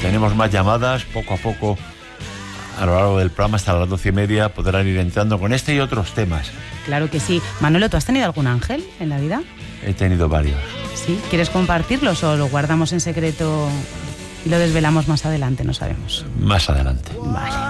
tenemos más llamadas, poco a poco, a lo largo del programa, hasta las 12:30, podrán ir entrando con este y otros temas. Claro que sí. Manolo, ¿tú has tenido algún ángel en la vida? He tenido varios. ¿Sí? ¿Quieres compartirlos o lo guardamos en secreto y lo desvelamos más adelante? No sabemos. Más adelante. Vale.